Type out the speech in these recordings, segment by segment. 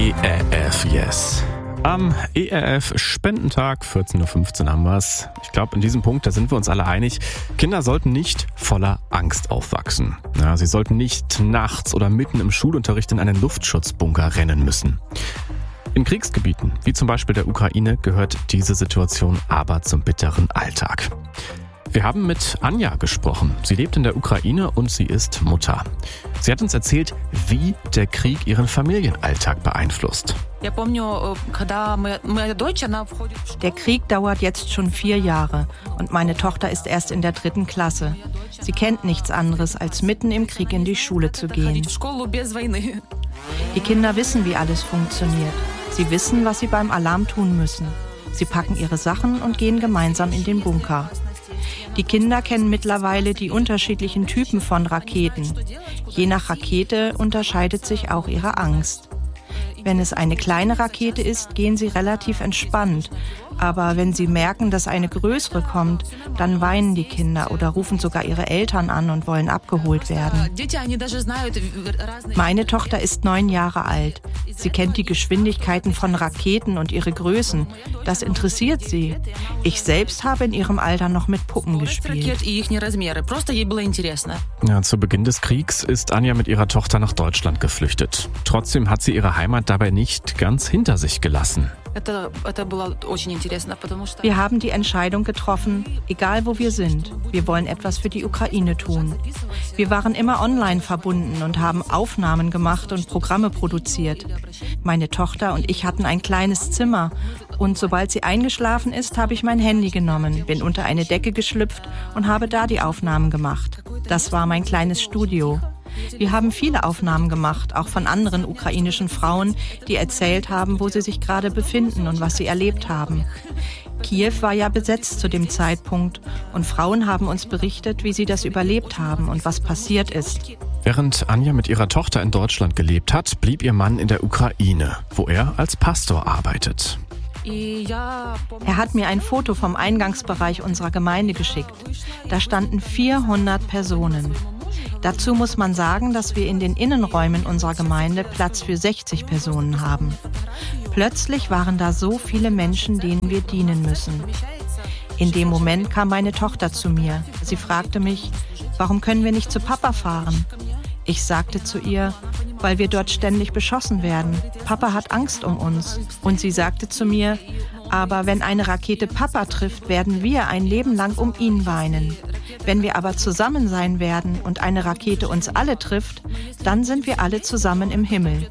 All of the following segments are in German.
ERF Yes. Am ERF Spendentag, 14.15 Uhr haben wir es. Ich glaube, in diesem Punkt, da sind wir uns alle einig, Kinder sollten nicht voller Angst aufwachsen. Ja, sie sollten nicht nachts oder mitten im Schulunterricht in einen Luftschutzbunker rennen müssen. In Kriegsgebieten, wie zum Beispiel der Ukraine, gehört diese Situation aber zum bitteren Alltag. Wir haben mit Anja gesprochen. Sie lebt in der Ukraine und sie ist Mutter. Sie hat uns erzählt, wie der Krieg ihren Familienalltag beeinflusst. Der Krieg dauert jetzt schon 4 Jahre und meine Tochter ist erst in der 3. Klasse. Sie kennt nichts anderes, als mitten im Krieg in die Schule zu gehen. Die Kinder wissen, wie alles funktioniert. Sie wissen, was sie beim Alarm tun müssen. Sie packen ihre Sachen und gehen gemeinsam in den Bunker. Die Kinder kennen mittlerweile die unterschiedlichen Typen von Raketen. Je nach Rakete unterscheidet sich auch ihre Angst. Wenn es eine kleine Rakete ist, gehen sie relativ entspannt. Aber wenn sie merken, dass eine größere kommt, dann weinen die Kinder oder rufen sogar ihre Eltern an und wollen abgeholt werden. Meine Tochter ist 9 Jahre alt. Sie kennt die Geschwindigkeiten von Raketen und ihre Größen. Das interessiert sie. Ich selbst habe in ihrem Alter noch mit Puppen gespielt. Ja, zu Beginn des Kriegs ist Anja mit ihrer Tochter nach Deutschland geflüchtet. Trotzdem hat sie ihre Heimat dabei nicht ganz hinter sich gelassen. Wir haben die Entscheidung getroffen, egal wo wir sind, wir wollen etwas für die Ukraine tun. Wir waren immer online verbunden und haben Aufnahmen gemacht und Programme produziert. Meine Tochter und ich hatten ein kleines Zimmer und sobald sie eingeschlafen ist, habe ich mein Handy genommen, bin unter eine Decke geschlüpft und habe da die Aufnahmen gemacht. Das war mein kleines Studio. Wir haben viele Aufnahmen gemacht, auch von anderen ukrainischen Frauen, die erzählt haben, wo sie sich gerade befinden und was sie erlebt haben. Kiew war ja besetzt zu dem Zeitpunkt und Frauen haben uns berichtet, wie sie das überlebt haben und was passiert ist. Während Anja mit ihrer Tochter in Deutschland gelebt hat, blieb ihr Mann in der Ukraine, wo er als Pastor arbeitet. Er hat mir ein Foto vom Eingangsbereich unserer Gemeinde geschickt. Da standen 400 Personen. Dazu muss man sagen, dass wir in den Innenräumen unserer Gemeinde Platz für 60 Personen haben. Plötzlich waren da so viele Menschen, denen wir dienen müssen. In dem Moment kam meine Tochter zu mir. Sie fragte mich, warum können wir nicht zu Papa fahren? Ich sagte zu ihr, weil wir dort ständig beschossen werden. Papa hat Angst um uns. Und sie sagte zu mir, aber wenn eine Rakete Papa trifft, werden wir ein Leben lang um ihn weinen. Wenn wir aber zusammen sein werden und eine Rakete uns alle trifft, dann sind wir alle zusammen im Himmel.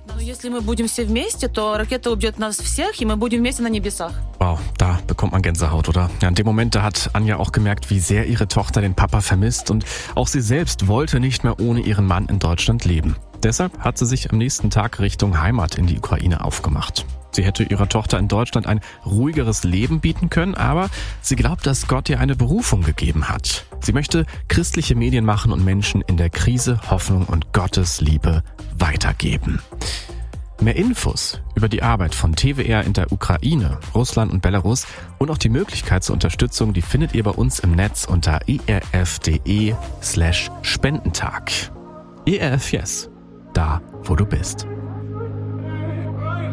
Wow, da bekommt man Gänsehaut, oder? Ja, in dem Moment, da hat Anja auch gemerkt, wie sehr ihre Tochter den Papa vermisst und auch sie selbst wollte nicht mehr ohne ihren Mann in Deutschland leben. Deshalb hat sie sich am nächsten Tag Richtung Heimat in die Ukraine aufgemacht. Sie hätte ihrer Tochter in Deutschland ein ruhigeres Leben bieten können, aber sie glaubt, dass Gott ihr eine Berufung gegeben hat. Sie möchte christliche Medien machen und Menschen in der Krise Hoffnung und Gottes Liebe weitergeben. Mehr Infos über die Arbeit von TWR in der Ukraine, Russland und Belarus und auch die Möglichkeit zur Unterstützung, die findet ihr bei uns im Netz unter erf.de/Spendentag. ERF Yes, da wo du bist.